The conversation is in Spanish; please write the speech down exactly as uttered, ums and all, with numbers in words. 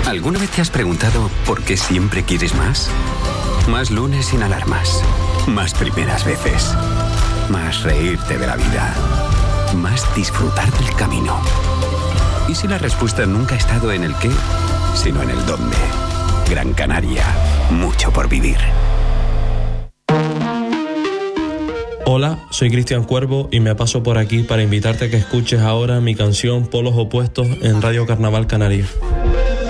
¿Alguna vez te has preguntado por qué siempre quieres más? Más lunes sin alarmas. Más primeras veces. Más reírte de la vida. Más disfrutar del camino. ¿Y si la respuesta nunca ha estado en el qué, sino en el dónde? Gran Canaria. Mucho por vivir. Hola, soy Cristian Cuervo y me paso por aquí para invitarte a que escuches ahora mi canción Polos Opuestos en Radio Carnaval Canario.